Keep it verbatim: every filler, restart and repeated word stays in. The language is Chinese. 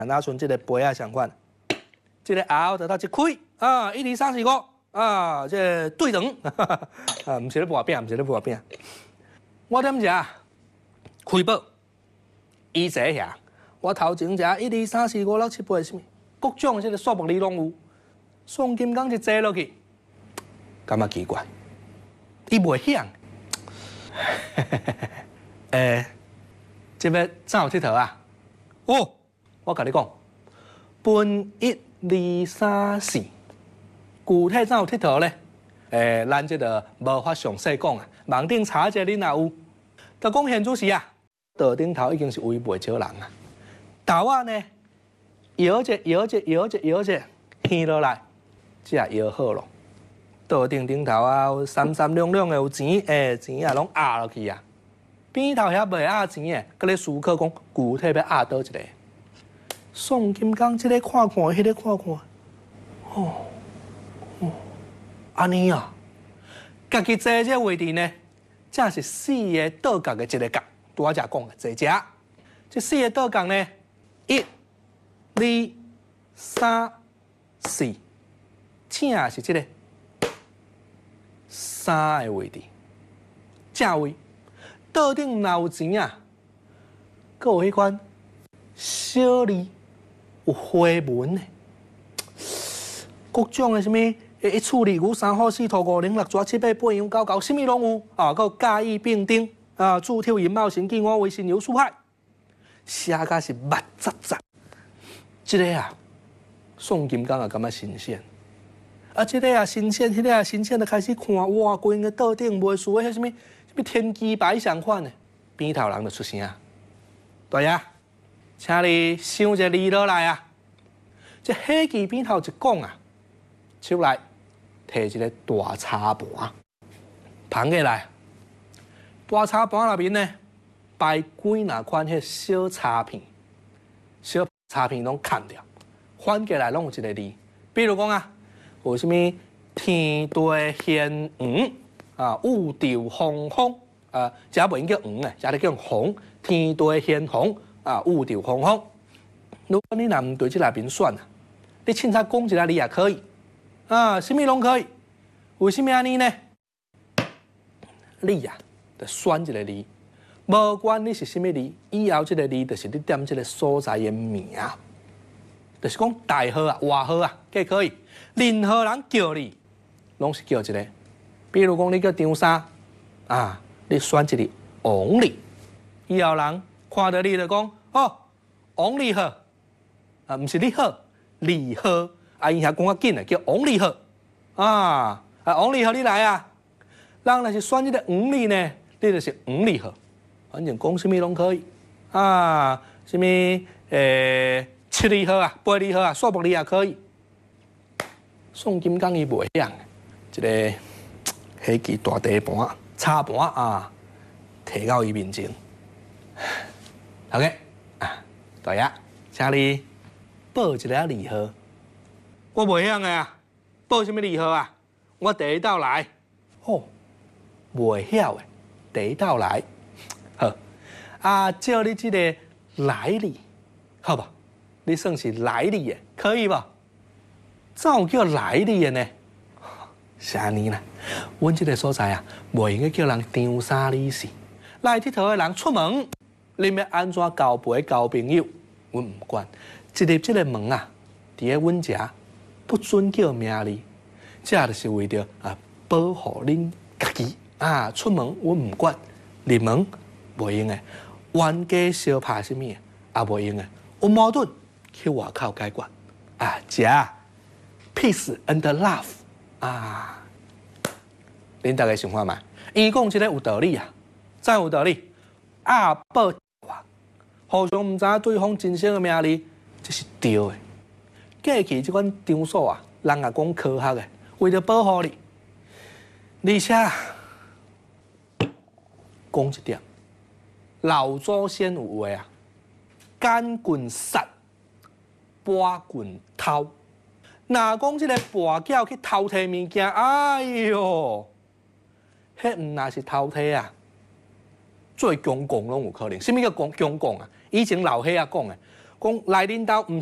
哪像这个杯啊相款，这个后就到一开啊，一二三四五啊，这对长啊，唔是咧磨饼，唔是咧磨饼。我点食？开宝，伊坐遐，我头前食一二三四五六七八什么，各种这个数目字拢有。宋金刚就坐落去，感觉奇怪，伊袂响。诶，这要怎有佚佗啊？哦，我甲你讲，分一二三四，具体怎有佚佗咧？诶，咱这个无法详细讲啊，网顶查者恁若有。就讲现主时啊，桌顶头已经是围袂少人啊。豆啊呢，摇者摇者摇者摇者，掀落来，只啊摇好咯。桌顶顶头啊，三三两两的有钱，诶，钱啊拢压落去啊。边头遐袂压钱的，佮咧思考讲具体要压倒一个。宋金刚这个看看，迄个看看，哦哦，安尼啊，家己坐这位置呢，正是四个倒角的一个角，拄我才讲的坐遮。这四个倒角呢，一、二、三、四，正是这个三个位置，正位。桌顶若有钱啊，佮有迄款小字有花纹的，各种的什么一处二牛三虎四兔五零六蛇七八八羊九狗，什么拢有啊！佮甲乙丙丁啊，猪跳寅卯辰巳午未申酉戌亥，写甲是密杂杂。这个啊，宋金刚也感觉新鲜。啊，这个啊新鲜，迄个啊新鲜，就开始看哇，规个桌顶袂输的迄什么什么天机牌相款的，边头人就出声啊，大爷，请你想一个字落来啊！这火机边头一讲啊，手来摕一个大茶盘，捧起来，大茶盘内面呢摆几若款迄小插片，小插片拢砍掉，翻过来拢有一个字，比如讲啊。有啥物天地玄黄啊，宇宙洪荒啊，这不应叫黄诶，这里叫洪。天地玄黄啊，宇宙洪荒。如果你若唔对这内面选啊，你凊彩讲一个字也可以啊，什么拢可以。为什么安尼呢？你啊，就选一个字，无管你是什么字，以后这个字就是你点这个所在的名。就是讲大号啊、外号啊，皆可以。任何人叫你，拢是叫一个。比如讲，你叫张三啊，你选一个王丽，以后人看到你就讲哦，王丽好啊，唔是你好，李好。啊，伊遐讲较紧啊，叫王丽好啊，啊王丽好，你来啊。人若是选一个黄丽呢，你就是黄丽好，反正讲什么拢可以啊，什么诶。七字号啊，八字号啊，数目字也可以。宋金刚伊袂响，一个火机大地盘、茶盘啊，摕到伊面前。OK， 啊，大爷，请你报一个字号。我袂响的啊，报什么字号啊？我第一道来。哦，袂晓的，第一道来。好，啊，照你这个来历，好吧？你算是来历的，可以吧？怎有叫来历的呢？是安尼啦，阮这个所在啊，袂用个叫人张三李四。来佚佗的人出门，你要安怎交陪交朋友？阮唔管。一入这个门啊，伫咧阮家不准叫名字，这就是为着啊保护恁家己啊。出门阮唔管，入门袂用的。冤家相拍什么也袂用的。有矛盾。去外口解决啊，家 peace and love 啊，恁大家想看嘛？伊讲这个有道理啊，真有道理。啊，报话，互相唔知对方真正的名字，这是对的。过去这款场所啊，人也讲科学的，为了保护你，而且讲一点，老祖先有话啊，干棍杀。拔棍偷，若讲即个跋筊去偷摕物件，哎哟，迄毋那是偷摕啊，做强攻拢有可能。什么叫强强攻啊？以前老岁仔讲的， 讲来领导唔